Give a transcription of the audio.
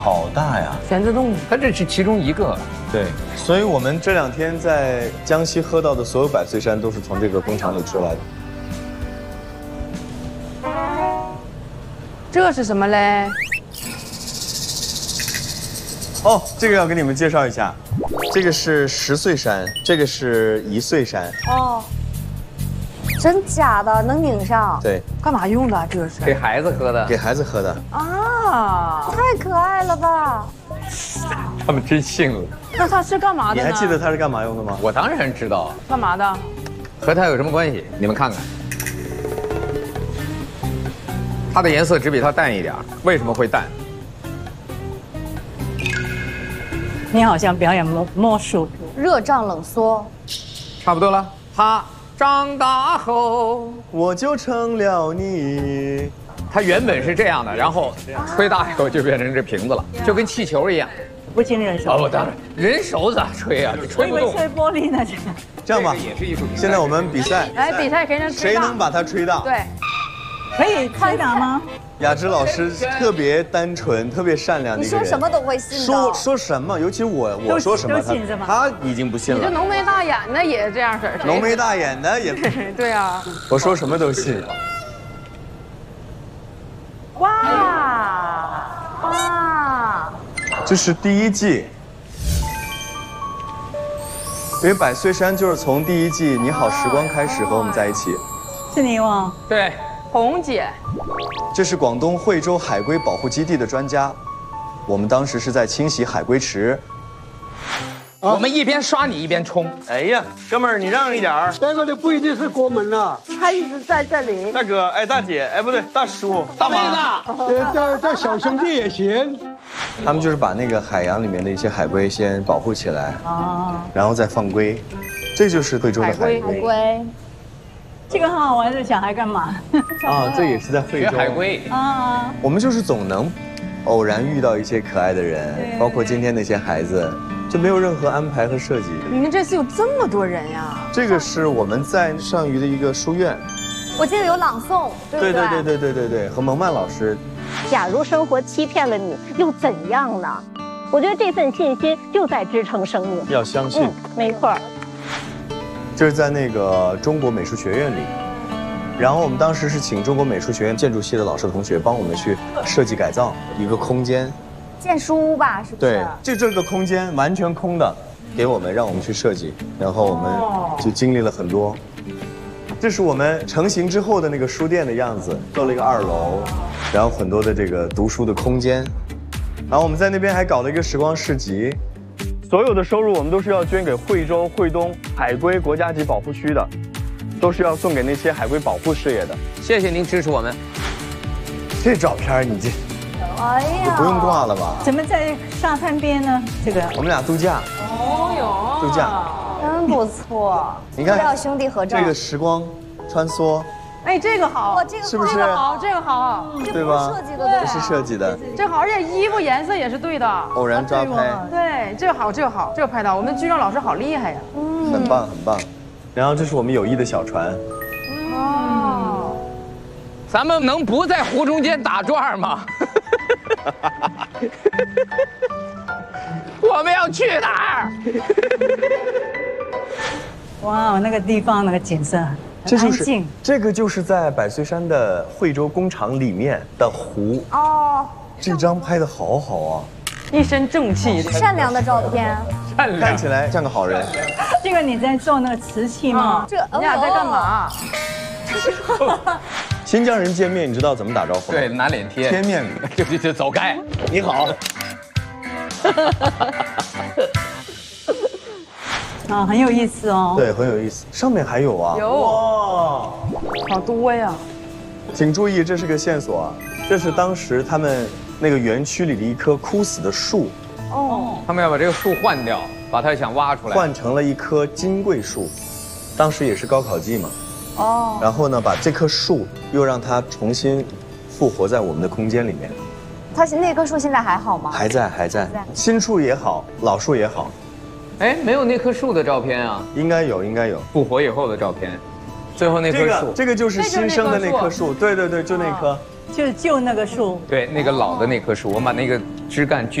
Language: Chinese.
好大呀！ 全自动的， 它这是其中一个。 对，所以我们这2天在江西喝到的所有百岁山都是从这个工厂里出来的。 这是什么嘞？ 哦，这个要给你们介绍一下，这个是10岁山，这个是1岁山。 哦，真假的能拧上？ 对， 干嘛用的？这是给孩子喝的。 给孩子喝的。 啊， 太可爱了吧！ 他们真信了。 那它是干嘛的呢？ 你还记得它是干嘛用的吗？ 我当然知道， 干嘛的？ 和它有什么关系？你们看看，它的颜色只比它淡一点，为什么会淡？ 你好像表演魔术， 热胀冷缩， 差不多了。它长大后， 我就成了你。 它原本是这样的，然后吹大以后就变成这瓶子了，就跟气球一样。 不经人手。 哦，当然，人手咋吹啊？你我吹不动。 以为吹玻璃呢，这个。 这样吧， 也是艺术品。 现在我们比赛， 来比赛谁能吹大？ 谁能把它吹大？ 对， 可以吹打吗？ 雅芝老师特别单纯，特别善良的你一个人。 说什么都会信的。 说什么？尤其我说什么， 都信是吧他已经不信了。 你这浓眉大眼的也这样式儿。 浓眉大眼的也， 对啊。 我说什么都信。 哇！ 这是第1季，因为百岁山就是从第1季《你好时光》开始和我们在一起。 是你吗？ 对， 红姐， 这是广东惠州海龟保护基地的专家，我们当时是在清洗海龟池。 我们一边刷你一边冲。 哎呀，哥们儿，你让一点儿。 这个就不一定是国门了， 他一直在这里。 大哥，哎，大姐，哎，不对，大叔，大妈。 这小兄弟也行。 他们就是把那个海洋里面的一些海龟先保护起来，然后再放归。这就是惠州的海龟。 海龟， 这个很好玩，这小孩干嘛？ 啊，这也是在惠学州。 海龟。 啊， 我们就是总能偶然遇到一些可爱的人，包括今天那些孩子，就没有任何安排和设计。 你们这次有这么多人呀？ 这个是我们在上虞的一个书院。 我记得有朗诵，对不对？ 对，和蒙曼老师。 假如生活欺骗了你，又怎样呢？我觉得这份信心就在支撑生命。 要相信。 没错。 这是在那个中国美术学院里，然后我们当时是请中国美术学院建筑系的老师同学帮我们去设计改造一个空间。 建书屋吧，是不是？ 对，就这个空间完全空的，给我们让我们去设计，然后我们就经历了很多。这是我们成型之后的那个书店的样子，做了一个2楼，然后很多的这个读书的空间，然后我们在那边还搞了一个时光市集，所有的收入我们都是要捐给惠州、惠东海龟国家级保护区的，都是要送给那些海龟保护事业的。 谢谢您支持我们。 这照片你这， 哎呀， 不用挂了吧？ 怎么在沙滩边呢？这个我们俩度假。 哦哟， 度假。 真不错。 你看， 不要兄弟合照。 这个时光穿梭， 哎，这个好， 哇，这个是不是这个好，这个好， 对吧？ 设计的对， 是设计的， 这好，而且衣服颜色也是对的。 偶然抓拍， 对，这个好，这个好，这个拍到，我们居正老师好厉害呀。 很棒很棒。然后这是我们友谊的小船。 哦， 咱们能不在湖中间打转吗？我们要去哪儿？ 哇，那个地方那个景色很安静。 这个就是在百岁山的惠州工厂里面的湖。 哦， 这张拍的好好啊， 一身正气的， 善良的照片。 看起来像个好人。 这个你在做那个瓷器吗？ 这你俩在干嘛？ 新疆人见面，你知道怎么打招呼吗？ 对，拿脸贴。 贴面礼。 就走开。 你好。 啊，很有意思哦。 对，很有意思。上面还有啊。 有。哇，好多呀。 请注意，这是个线索啊，这是当时他们那个园区里的一棵枯死的树。 哦。 他们要把这个树换掉，把它想挖出来， 换成了一棵金桂树，当时也是高考季嘛。哦。然后呢，把这棵树又让它重新复活在我们的空间里面。 它那棵树现在还好吗？ 还在，还在。新树也好，老树也好。 哎，没有那棵树的照片啊？ 应该有，应该有。 复活以后的照片，最后那棵树， 这个就是新生的那棵树。对对对，就那棵。 就那个树。 对，那个老的那棵树，我们把那个枝干